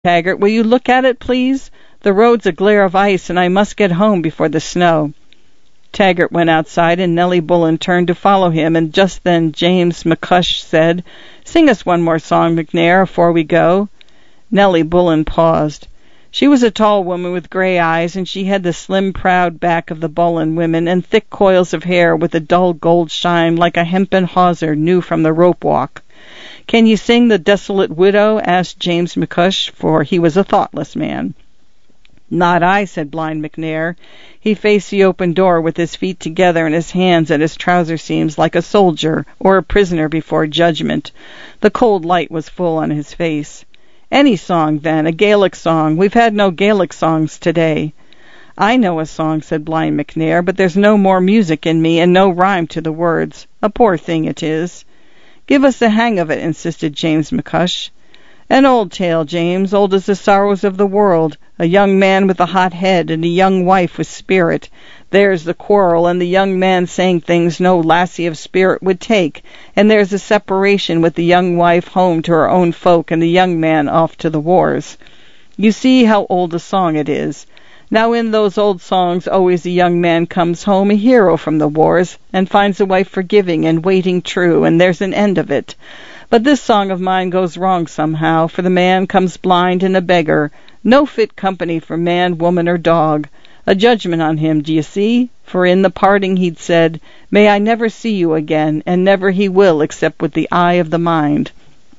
Taggart, will you look at it, please? The road's a glare of ice, and I must get home before the snow. Taggart went outside, and Nellie Bullen turned to follow him, and just then James McCush said, "Sing us one more song, McNair, afore we go." Nellie Bullen paused. She was a tall woman with gray eyes, and she had the slim, proud back of the Bullen women, and thick coils of hair with a dull gold shine like a hempen hawser new from the rope walk. "Can you sing The Desolate Widow?" asked James McCush, for he was a thoughtless man. "Not I," said Blind McNair. He faced the open door with his feet together and his hands at his trouser seams like a soldier or a prisoner before judgment. The cold light was full on his face. "Any song, then, a Gaelic song. We've had no Gaelic songs today." "I know a song," said Blind McNair, "but there's no more music in me and no rhyme to the words. A poor thing it is." "Give us the hang of it," insisted James McCush. "An old tale, James, old as the sorrows of the world. A young man with a hot head and a young wife with spirit. There's the quarrel, and the young man saying things no lassie of spirit would take, and there's the separation with the young wife home to her own folk and the young man off to the wars. You see how old a song it is. Now in those old songs always the young man comes home a hero from the wars, and finds the wife forgiving and waiting true, and there's an end of it. But this song of mine goes wrong somehow, for the man comes blind and a beggar, no fit company for man, woman, or dog. A judgment on him, d'ye see? For in the parting he'd said, 'May I never see you again,' and never he will except with the eye of the mind."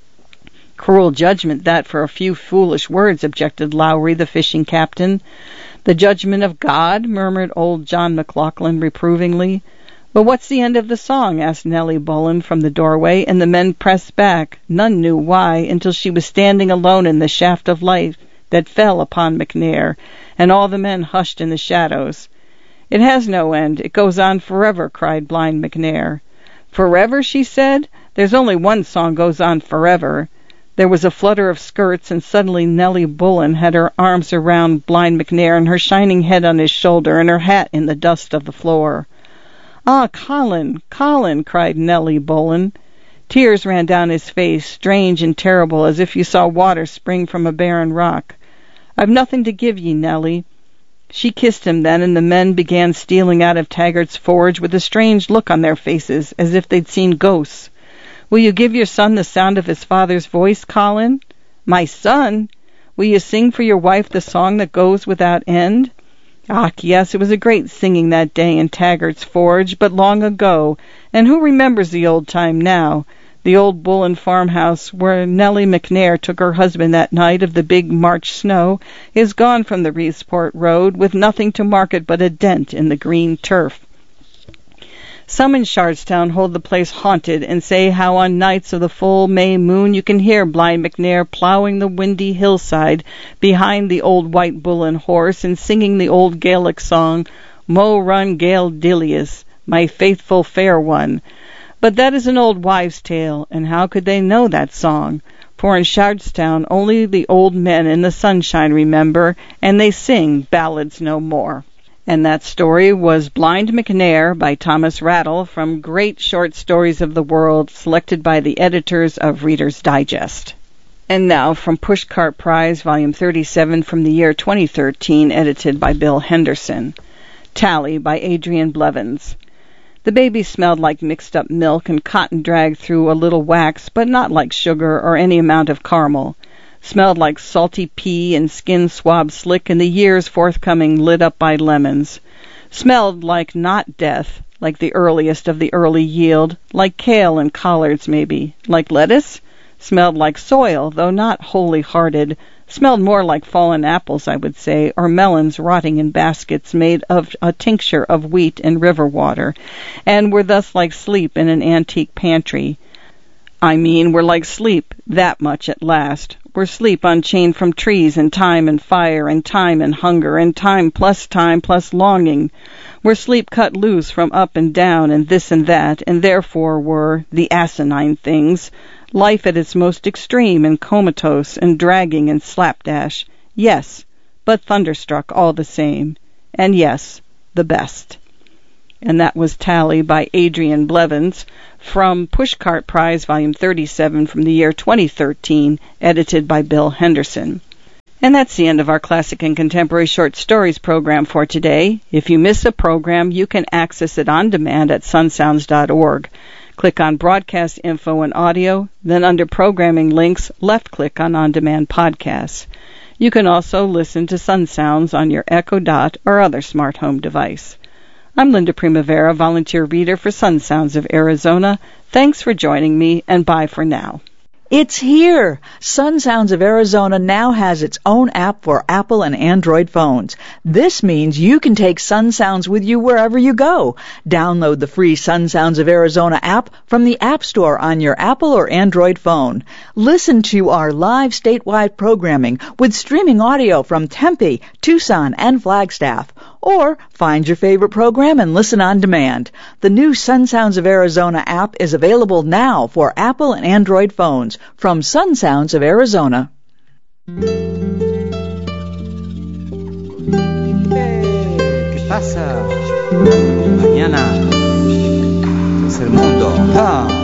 "Cruel judgment that for a few foolish words," objected Lowry, the fishing captain. "The judgment of God?" murmured old John McLaughlin reprovingly. "But what's the end of the song?" asked Nellie Bullen from the doorway, and the men pressed back, none knew why, until she was standing alone in the shaft of light that fell upon McNair, and all the men hushed in the shadows. "It has no end. It goes on forever," cried Blind McNair. "Forever?" she said. "There's only one song goes on forever." There was a flutter of skirts, and suddenly Nellie Bullen had her arms around Blind McNair and her shining head on his shoulder and her hat in the dust of the floor. "Ah, Colin, Colin!" cried Nellie Bullen. Tears ran down his face, strange and terrible, as if you saw water spring from a barren rock. "I've nothing to give ye, Nellie." She kissed him then, and the men began stealing out of Taggart's forge with a strange look on their faces, as if they'd seen ghosts. "Will you give your son the sound of his father's voice, Colin?" "My son? Will you sing for your wife the song that goes without end?" "Ah, yes, it was a great singing that day in Taggart's forge, but long ago, and who remembers the old time now? The old Bullen farmhouse where Nellie McNair took her husband that night of the big March snow is gone from the Reesport road, with nothing to mark it but a dent in the green turf. Some in Shardstown hold the place haunted, and say how on nights of the full May moon you can hear Blind McNair ploughing the windy hillside behind the old white Bullen horse and singing the old Gaelic song, "Mo run Gael Dilius, my faithful fair one." But that is an old wives' tale, and how could they know that song? For in Shardstown only the old men in the sunshine remember, and they sing ballads no more. And that story was Blind McNair by Thomas Rattle, from Great Short Stories of the World, selected by the editors of Reader's Digest. And now from Pushcart Prize, Volume 37, from the year 2013, edited by Bill Henderson. Tally by Adrian Blevins. The baby smelled like mixed-up milk and cotton dragged through a little wax, but not like sugar or any amount of caramel. Smelled like salty pea and skin swabbed slick and the years forthcoming lit up by lemons. Smelled like not death, like the earliest of the early yield, like kale and collards maybe, like lettuce. Smelled like soil, though not wholly-hearted. Smelled more like fallen apples, I would say, or melons rotting in baskets made of a tincture of wheat and river water, and were thus like sleep in an antique pantry. I mean, were like sleep, that much at last. Were sleep unchained from trees and time and fire and time and hunger and time plus longing. Were sleep cut loose from up and down and this and that, and therefore were the asinine things. Life at its most extreme and comatose and dragging and slapdash. Yes, but thunderstruck all the same. And yes, the best. And that was Tally by Adrian Blevins, from Pushcart Prize, Volume 37, from the year 2013, edited by Bill Henderson. And that's the end of our Classic and Contemporary Short Stories program for today. If you miss a program, you can access it on demand at sunsounds.org. Click on Broadcast Info and Audio, then under Programming Links, left-click on On-Demand Podcasts. You can also listen to Sun Sounds on your Echo Dot or other smart home device. I'm Linda Primavera, volunteer reader for Sun Sounds of Arizona. Thanks for joining me, and bye for now. It's here! Sun Sounds of Arizona now has its own app for Apple and Android phones. This means you can take Sun Sounds with you wherever you go. Download the free Sun Sounds of Arizona app from the App Store on your Apple or Android phone. Listen to our live statewide programming with streaming audio from Tempe, Tucson, and Flagstaff. Or find your favorite program and listen on demand. The new Sun Sounds of Arizona app is available now for Apple and Android phones from Sun Sounds of Arizona. ¿Qué pasa? Mañana es el mundo.